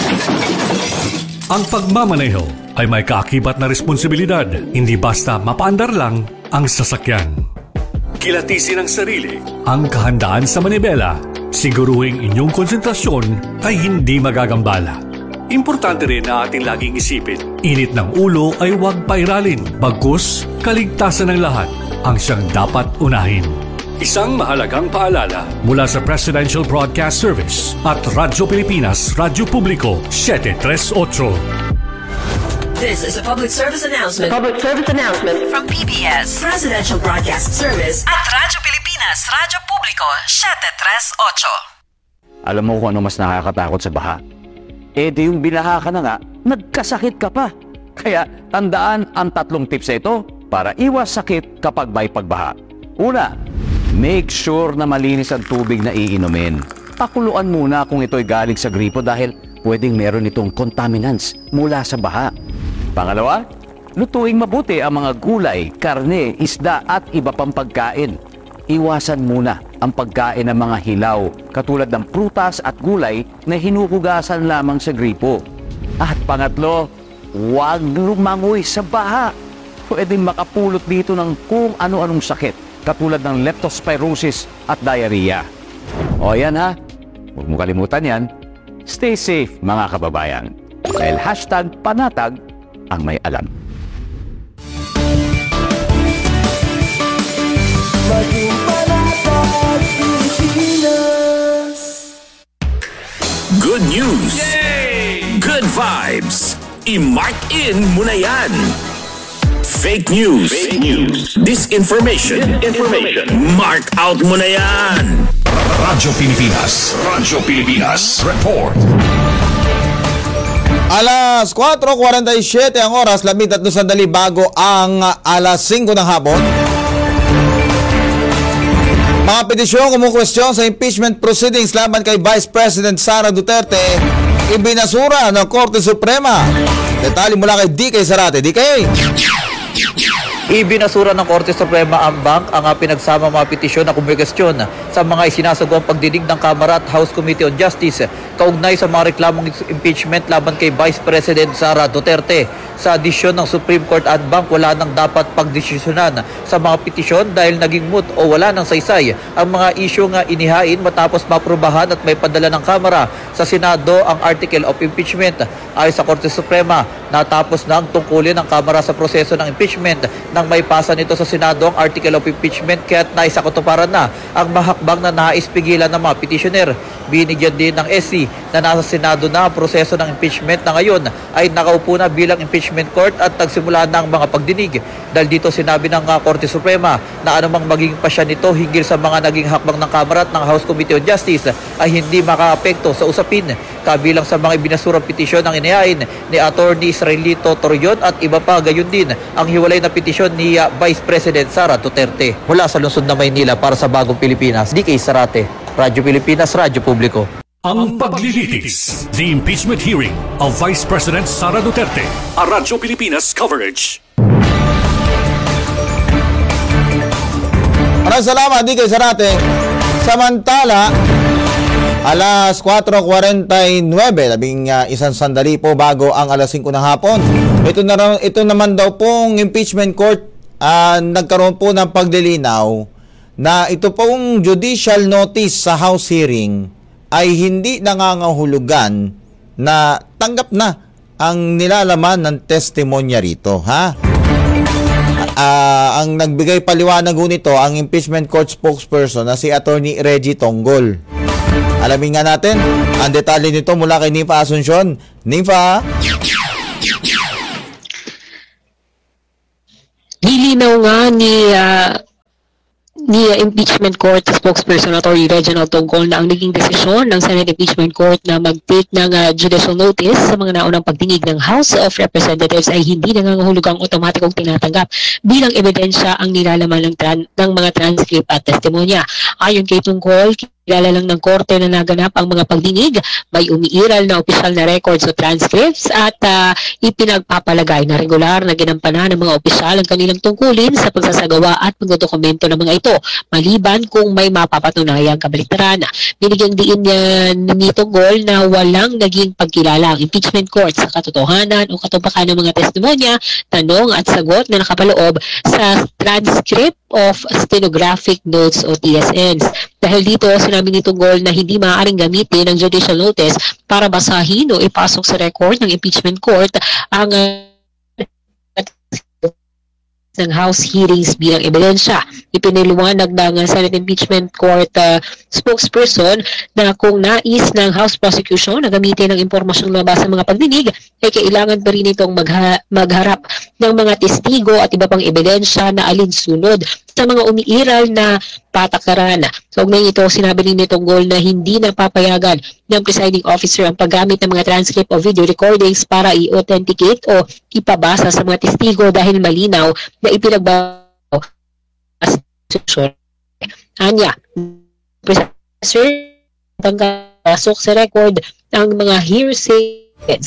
S3: Ang pagmamaneho ay may kaakibat na responsibilidad, hindi basta mapaandar lang ang sasakyan. Kilatisin ang sarili, ang kahandaan sa manibela, siguruhing inyong konsentrasyon ay hindi magagambala. Importante rin na ating laging isipin, init ng ulo ay huwag pairalin, bagkus kaligtasan ng lahat ang siyang dapat unahin. Isang mahalagang paalala mula sa Presidential Broadcast Service at Radyo Pilipinas, Radyo Publiko, seven three eight.
S6: This is a public service announcement.
S5: Public service announcement
S6: From P B S, Presidential Broadcast Service at Radyo Pilipinas, Radyo Publiko, seven three eight.
S7: Alam mo kung ano mas nakakatakot sa baha? Eh di yung binaha ka na nga, nagkasakit ka pa. Kaya tandaan ang tatlong tips na ito para iwas sakit kapag may pagbaha. Una, make sure na malinis ang tubig na iinumin. Pakuluan muna kung ito'y galing sa gripo dahil pwedeng meron itong contaminants mula sa baha. Pangalawa, lutuing mabuti ang mga gulay, karne, isda at iba pang pagkain. Iwasan muna ang pagkain ng mga hilaw katulad ng prutas at gulay na hinuhugasan lamang sa gripo. At pangatlo, huwag lumangoy sa baha. Pwedeng makapulot dito ng kung ano-anong sakit katulad ng leptospirosis at diarrhea. O yan ha, huwag mo kalimutan yan. Stay safe mga kababayan. Dahil hashtag panatag ang may alam.
S4: Maging panatag Pilipinas.
S3: Good news! Yay! Good vibes! I-mark in mo na yan! Fake news! Fake news! Disinformation! Disinformation! Mark out mo na yan! Radyo Pilipinas! Radyo Pilipinas! Report!
S2: Alas kwatro kuwarenta y siyete ang oras, labing tatlo sandali bago ang alas singko ng hapon. Mga petisyon kumukwestiyon sa impeachment proceedings laban kay Vice President Sara Duterte, ibinasura ng Korte Suprema. Detalye mula kay D K Zarate. D K!
S8: Ibinasura ng Korte Suprema ang bank ang pinagsama mga petisyon na kumwestiyon sa mga isinasagawang pagdinig ng Kamara at House Committee on Justice kaugnay sa mga reklamong impeachment laban kay Vice President Sara Duterte. Sa adisyon ng Supreme Court at bank, wala nang dapat pagdesisyonan sa mga petisyon dahil naging moot o wala nang saysay ang mga isyu nga inihain matapos maprubahan at may padala ng Kamara sa Senado ang Article of Impeachment. Ayon sa Korte Suprema, natapos na ang tungkulin ng Kamara sa proseso ng impeachment nang may pasa nito sa Senado ang Article of Impeachment kaya't naisa katuparan na ang mahakbang na nais pigilan ng mga petitioner. Binigyan din ng S C na nasa Senado na ang proseso ng impeachment na ngayon ay nakaupo na bilang impeachment court at nagsimula na ang mga pagdinig. Dahil dito sinabi ng uh, Korte Suprema na anumang maging pasya nito hinggil sa mga naging hakbang ng Kamara at ng House Committee on Justice ay hindi makaapekto sa usapin. Kabilang sa mga ibinasurang petisyon ang inihain ni Attorney Israelito Torreon at iba pa, gayon din ang hiwalay na petisyon ni uh, Vice President Sara Duterte. Mula sa lungsod ng Maynila para sa Bagong Pilipinas, D K Zarate, Radyo Pilipinas, Radyo Publiko.
S3: Ang paglilitis, the impeachment hearing of Vice President Sara Duterte. A Radyo Pilipinas coverage.
S2: Maraming salamat, D K Zarate. Samantala, alas kwatro kuwarenta y nueve, labing uh, isang sandali po bago ang alas singko ng hapon. Ito, na, ito naman daw pong impeachment court, uh, nagkaroon po ng pagdilinaw na ito pong judicial notice sa House hearing ay hindi nangangahulugan na tanggap na ang nilalaman ng testimonya rito, ha? Uh, ang nagbigay paliwanag nito ang impeachment court spokesperson na si Attorney Reggie Tonggol. Alamin nga natin ang detalye nito mula kay Nympha Asuncion. Nympha?
S9: Nilinaw nga ni uh, ni uh, impeachment court spokesperson Attorney Reginald Tonggol na ang naging desisyon ng Senate Impeachment Court na mag-take ng uh, judicial notice sa mga naunang pagdinig ng House of Representatives ay hindi nangangahulugang otomatikong tinatanggap bilang ebidensya ang nilalaman ng, tran- ng mga transcript at testimonya. Ayon kay Tonggol, kilala lang ng korte na naganap ang mga pagdinig, may umiiral na opisyal na records o transcripts at uh, ipinagpapalagay na regular na ginampanan ng mga opisyal ang kanilang tungkulin sa pagsasagawa at pagdodokumento ng mga ito, maliban kung may mapapatunayang kabaliktaran. Binigyang diin niya ni Tonggol na walang naging pagkilala ang impeachment court sa katotohanan o katupakan ng mga testimonya, tanong at sagot na nakapaloob sa transcript of stenographic notes o T S Ns. Dahil dito, sinabi ni Tonggol na hindi maaaring gamitin ang judicial notice para basahin o ipasok sa record ng impeachment court ang uh, ng House hearings bilang ebidensya. Ipiniliwanag ng Senate Impeachment Court uh, spokesperson na kung nais ng House prosecution na gamitin ang impormasyong labas sa mga pagdinig, ay kailangan pa rin itong magha- magharap ng mga testigo at iba pang ebidensya na alinsunod sa mga umiiral na patakaran. So, ngayon ito, sinabi ni Tonggol na hindi napapayagan ng presiding officer ang paggamit ng mga transcript o video recordings para i-authenticate o ipabasa sa mga testigo dahil malinaw na ipinagbabaw sa institusyon. Anya, professor, pagpasok sa record ang mga hearsay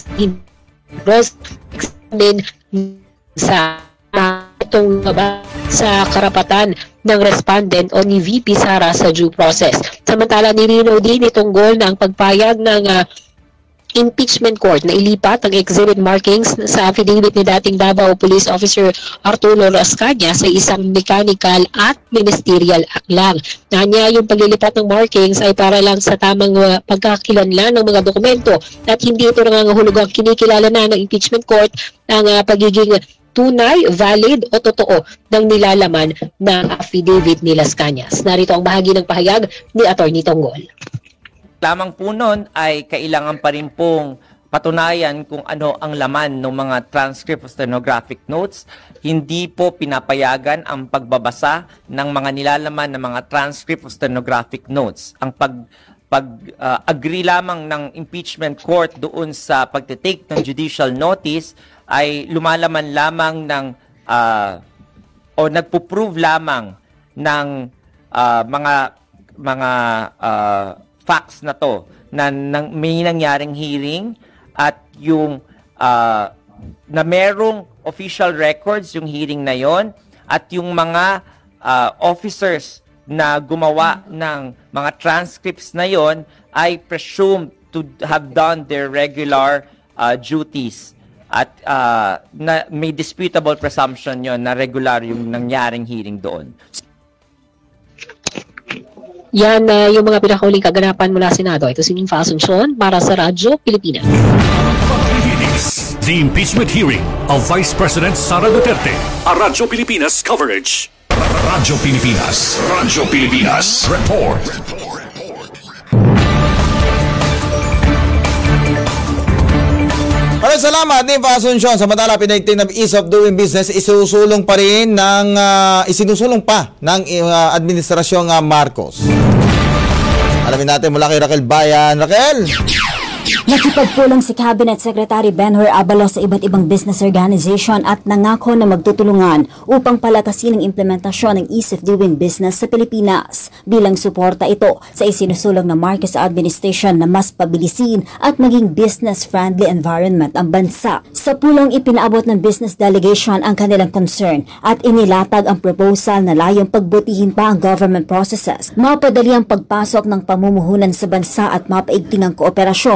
S9: examine sa itong sa karapatan ng respondent o ni V P Sara sa due process. Samantala, nilinaw din itong goal na ang pagpayag ng uh, impeachment court na ilipat ang exhibit markings sa affidavit ni dating Davao Police Officer Arturo Rascaña sa isang mechanical at ministerial act lang. Nanya, yung paglilipat ng markings ay para lang sa tamang uh, pagkakilanlan ng mga dokumento at hindi ito nangangahulugang kinikilala na ng impeachment court ang uh, pagiging tunay, valid o totoo ng nilalaman ng affidavit ni Las Cañas. Narito ang bahagi ng pahayag ni Attorney Tonggol.
S10: Lamang po nun ay kailangan pa rin pong patunayan kung ano ang laman ng mga transcript o stenographic notes. Hindi po pinapayagan ang pagbabasa ng mga nilalaman ng mga transcript o stenographic notes. Ang pag pag-agree uh, lamang ng impeachment court doon sa pagtitake ng judicial notice ay lumalaman lamang ng uh, o nagpo-prove lamang ng uh, mga mga uh, facts na to na, na may nangyaring hearing at yung uh, na merong official records yung hearing na yon at yung mga uh, officers na gumawa ng mga transcripts na yon ay presumed to have done their regular uh, duties at uh, na may disputable presumption yon na regular yung nangyaring hearing doon.
S9: Yan uh, yung mga pinakahuling kaganapan mula sa Senado. Ito si Nympha Asuncion para sa Radyo Pilipinas.
S3: The impeachment hearing of Vice President Sara Duterte. A Radyo Pilipinas coverage. Radyo Pilipinas. Radyo Pilipinas. Report.
S2: Maraming salamat, Nympha Asuncion. Samantala, pinagting ng ease of doing business, isusulong pa rin ng, uh, isinusulong pa ng uh, administrasyong uh, Marcos. Alamin natin mula kay Raquel Bayan. Raquel!
S11: Nakipagpulong si Cabinet Secretary Benhur Abalos sa iba't ibang business organization at nangako na magtutulungan upang palakasin ang implementasyon ng Ease of Doing Business sa Pilipinas. Bilang suporta ito sa isinusulong ng Marcos Administration na mas pabilisin at maging business-friendly environment ang bansa. Sa pulong, ipinaabot ng business delegation ang kanilang concern at inilatag ang proposal na layong pagbutihin pa ang government processes, mapadali ang pagpasok ng pamumuhunan sa bansa at mapaigting ang kooperasyon sa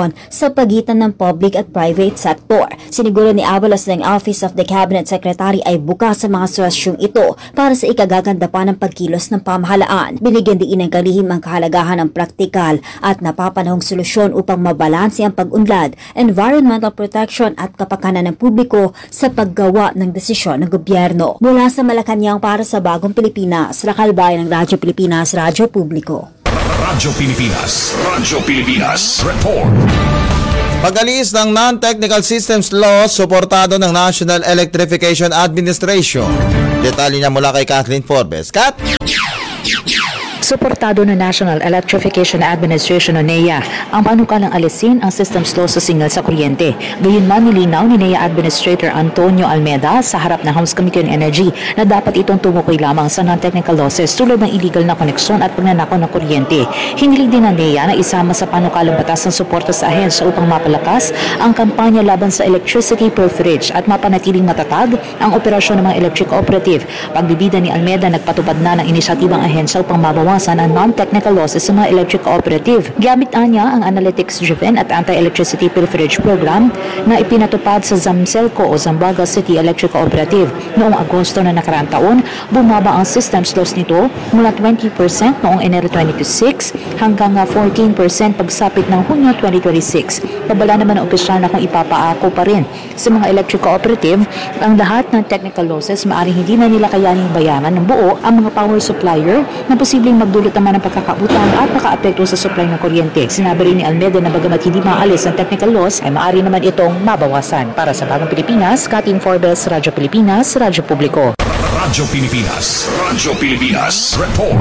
S11: sa pagitan ng public at private sector. Siniguro ni Abalos na ang Office of the Cabinet Secretary ay bukas sa mga suwasyong ito para sa ikagaganda pa ng pagkilos ng pamahalaan. Binigyan din ng kalihim ang kahalagahan ng praktikal at napapanahong solusyon upang mabalanse ang pag-unlad, environmental protection at kapakanan ng publiko sa paggawa ng desisyon ng gobyerno. Mula sa Malacanang para sa Bagong Pilipinas, Rakalbay ng Radyo Pilipinas, Radyo Publiko.
S3: Radyo Pilipinas, Radyo Pilipinas, report.
S2: Pag-alis ng Non-Technical Systems Law, suportado ng National Electrification Administration. Detalye niya mula kay Kathleen Forbes. Kat!
S12: Suportado ng National Electrification Administration o N E A ang panukalang alisin ang systems law sa signal sa kuryente. Gayunman nilinaw ni N E A Administrator Antonio Almeda sa harap ng House Committee on Energy na dapat itong tumukoy lamang sa non-technical losses tulad ng illegal na koneksyon at pagnanakaw ng kuryente. Hinilig din ng N E A na isama sa panukalang batas ng suporta sa ahensya upang mapalakas ang kampanya laban sa electricity pilferage at mapanatiling matatag ang operasyon ng mga electric cooperative. Pagbibida ni Almeda, nagpatupad na ng inisyatibang ahensya upang mabawasan ang non-technical losses sa mga electric cooperative. Gamit niya ang analytics-driven at anti-electricity pilferage program na ipinatupad sa Zamselco o Zamboanga City Electric Cooperative. Noong Agosto na nakaraang taon, bumaba ang systems loss nito mula twenty percent noong Enero twenty twenty-six hanggang fourteen percent pagsapit ng Hunyo twenty twenty-six. Pabala naman ang opisyal na kung ipapaako pa rin sa mga electric cooperative ang lahat ng technical losses, maaaring hindi na nila kayaning bayaran ng buo ang mga power supplier na posibleng magdulot naman ng pagkakautang at makaapekto sa supply ng kuryente. Sinabi rin ni Almeda na bagamat hindi maalis ang technical loss, ay maaari naman itong mabawasan. Para sa Bagong Pilipinas, Kathleen Forbes, Radyo Pilipinas, Radyo Publiko.
S3: Radyo Pilipinas, Radyo Pilipinas, report.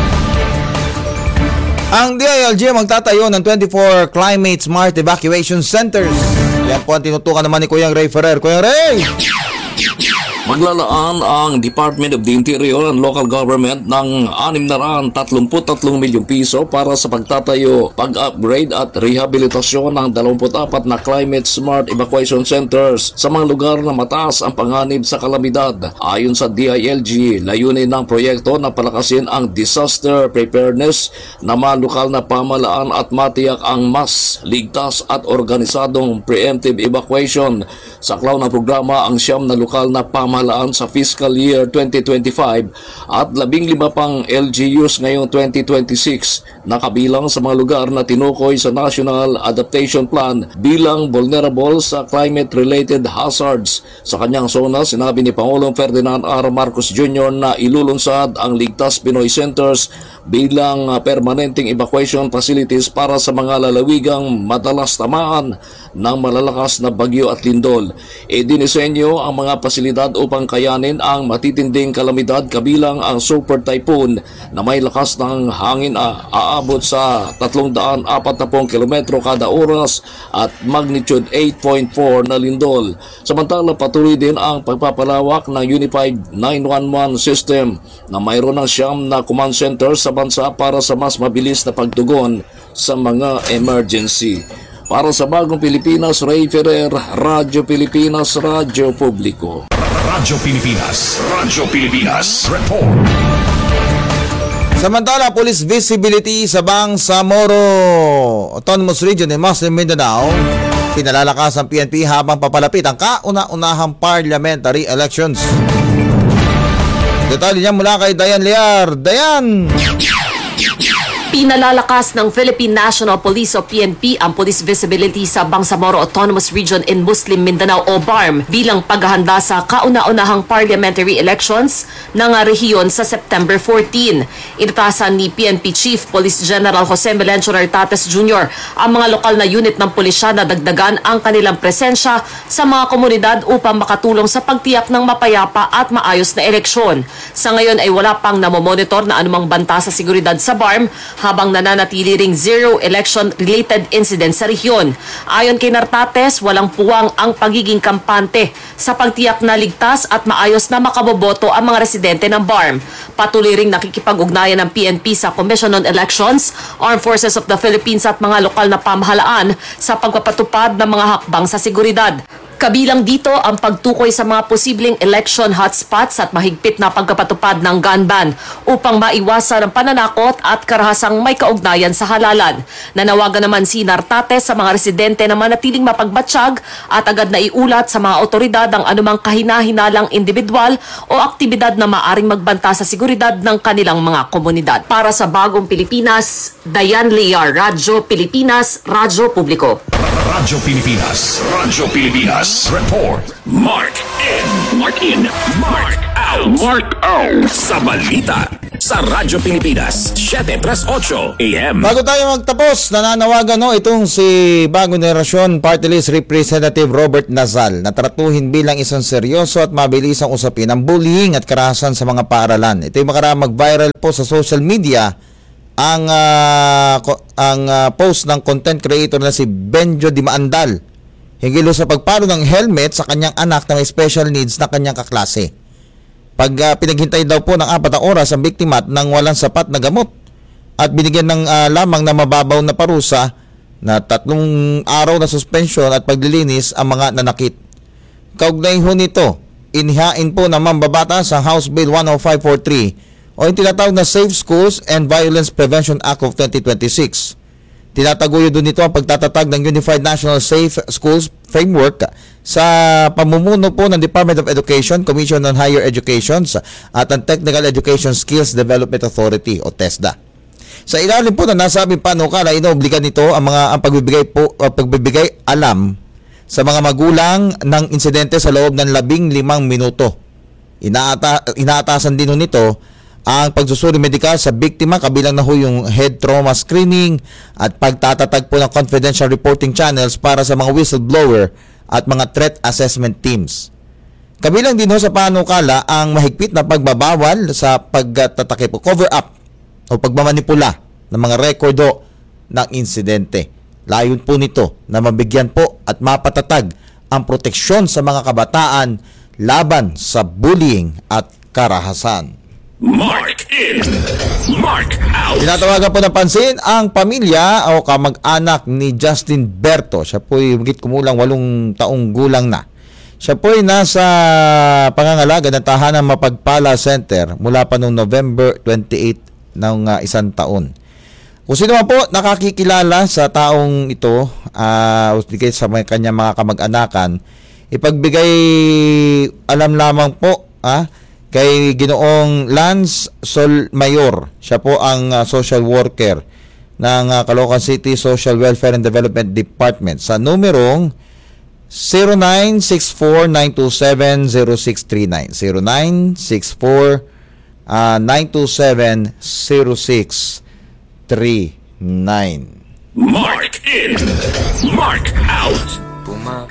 S2: Ang D I L G magtatayo ng twenty-four Climate Smart Evacuation Centers. Yan po ang tinutukan naman ni Kuyang Ray Ferrer. Kuyang Ray!
S13: Maglalaan ang Department of the Interior and Local Government ng six hundred thirty-three milyong piso para sa pagtatayo, pag-upgrade at rehabilitasyon ng twenty-four na Climate Smart Evacuation Centers sa mga lugar na mataas ang panganib sa kalamidad. Ayon sa D I L G, layunin ng proyekto na palakasin ang disaster preparedness na mga lokal na pamahalaan at matiyak ang mas ligtas at organisadong preemptive evacuation. Saklaw ng programa ang siyam na lokal na pamahalaan sa fiscal year twenty twenty-five at labing lima pang L G Us ngayong twenty twenty-six na kabilang sa mga lugar na tinukoy sa National Adaptation Plan bilang vulnerable sa climate-related hazards. Sa kanyang sona, sinabi ni Pangulong Ferdinand R. Marcos Junior na ilulunsad ang Ligtas Pinoy Centers bilang permanenteng evacuation facilities para sa mga lalawigang madalas tamaan ng malalakas na bagyo at lindol. E dinisenyo ang mga pasilidad upang kayanin ang matitinding kalamidad kabilang ang super typhoon na may lakas ng hangin a aabot sa three hundred forty kilometro kada oras at magnitude eight point four na lindol. Samantala, patuloy din ang pagpapalawak ng Unified nine one one system na mayroon ng siyam na command center sa bansa para sa mas mabilis na pagtugon sa mga emergency. Para sa Bagong Pilipinas, Ray Ferrer, Radyo Pilipinas, Radyo Publiko.
S3: Radyo Pilipinas, Radyo Pilipinas, report.
S2: Samantala, police visibility sa Bangsamoro Autonomous Region in Muslim Mindanao. Pinalalakas ang P N P habang papalapit ang kauna-unahang parliamentary elections. Detalye niya mula kay Dayan Liar. Dayan!
S14: Pinalalakas ng Philippine National Police o P N P ang police visibility sa Bangsamoro Autonomous Region in Muslim Mindanao o B A R M bilang paghahanda sa kauna-unahang parliamentary elections ng rehiyon sa September fourteen. Inatasan ni P N P Chief Police General Jose Melencio Nartates Junior ang mga lokal na unit ng pulisya na dagdagan ang kanilang presensya sa mga komunidad upang makatulong sa pagtiyak ng mapayapa at maayos na eleksyon. Sa ngayon ay wala pang namomonitor na anumang banta sa seguridad sa B A R M habang nananatili ring zero election-related incidents sa rehiyon. Ayon kay Nartates, walang puwang ang pagiging kampante sa pagtiyak na ligtas at maayos na makaboboto ang mga residente ng B A R M. Patuloy ring nakikipag-ugnayan ng P N P sa Commission on Elections, Armed Forces of the Philippines at mga lokal na pamahalaan sa pagpapatupad ng mga hakbang sa seguridad. Kabilang dito ang pagtukoy sa mga posibleng election hotspots at mahigpit na pagkapatupad ng gun ban upang maiwasan ang pananakot at karahasang may kaugnayan sa halalan. Nanawagan naman si Nartate sa mga residente na manatiling mapagmatsyag at agad na iulat sa mga otoridad ang anumang kahina-hinalang individual o aktibidad na maaring magbanta sa seguridad ng kanilang mga komunidad. Para sa Bagong Pilipinas, Dayan Lear, Radyo Pilipinas, Radyo Publiko.
S3: Radyo Pilipinas, Radyo Pilipinas, Report, Mark in, Mark in, Mark out, Mark out, sa balita, sa Radyo Pilipinas, seven thirty-eight A M.
S2: Bago tayo magtapos, nananawagan no, itong si Bagong Henerasyon Party List Representative Robert Nazal na tratuhin bilang isang seryoso at mabilisang usapin ang bullying at karahasan sa mga paaralan. Ito yung makaraang mag-viral po sa social media ang uh, ang uh, post ng content creator na si Benjo Di Maandal hinggil sa pagpalo ng helmet sa kanyang anak na may special needs na kanyang kaklase. Pag uh, pinaghintay daw po ng apat na oras ang biktima ng walang sapat na gamot at binigyan ng uh, lamang na mababaw na parusa na tatlong araw na suspension at paglilinis ang mga nanakit. Kaugnay ho nito, inihain po ng mambabatas ang House Bill one oh five forty-three o yung tinatawag na Safe Schools and Violence Prevention Act of twenty twenty-six. Tinataguyo doon nito ang pagtatatag ng Unified National Safe Schools Framework sa pamumuno po ng Department of Education, Commission on Higher Education at ang Technical Education Skills Development Authority o TESDA. Sa ilalim po na nasabing panukala, inoobligan nito ang mga ang pagbibigay po uh, pagbibigay alam sa mga magulang ng insidente sa loob ng labing limang minuto. Inaata, inaatasan din nito ang pagsusuri medikal sa biktima, kabilang na ho yung head trauma screening at pagtatatag po ng confidential reporting channels para sa mga whistleblower at mga threat assessment teams. Kabilang din ho sa panukala ang mahigpit na pagbabawal sa pagtatakip o cover up o pagmamanipula ng mga rekordo ng insidente. Layon po nito na mabigyan po at mapatatag ang proteksyon sa mga kabataan laban sa bullying at karahasan.
S3: Mark in, Mark out.
S2: Tinatawagan po ng pansin ang pamilya o kamag-anak ni Justin Berto. Siya po'y higit kumulang walong taong gulang na. Siya po'y nasa pangangalaga ng Tahanan Mapagpala Center mula pa noong November twenty-eighth ng uh, isang taon. Kung sino man po nakakikilala sa taong ito, uh, sa mga kanyang mga kamag-anakan, ipagbigay alam lamang po, ah, kay Ginoong Lance Sol Mayor. Siya po ang uh, social worker ng uh, Caloocan City Social Welfare and Development Department sa numerong zero nine six four nine two seven zero six three nine zero nine six four nine two seven zero six three nine.
S3: Mark in, Mark out.